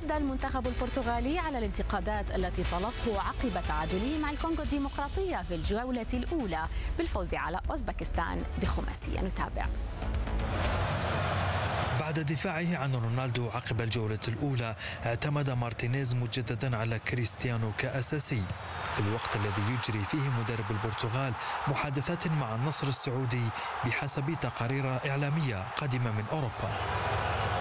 رد المنتخب البرتغالي على الانتقادات التي طالته عقب تعادله مع الكونغو الديمقراطية في الجولة الأولى بالفوز على أوزبكستان بخماسية. نتابع. بعد دفاعه عن رونالدو عقب الجولة الأولى، اعتمد مارتينيز مجددا على كريستيانو كأساسي في الوقت الذي يجري فيه مدرب البرتغال محادثات مع النصر السعودي بحسب تقارير إعلامية قادمة من أوروبا.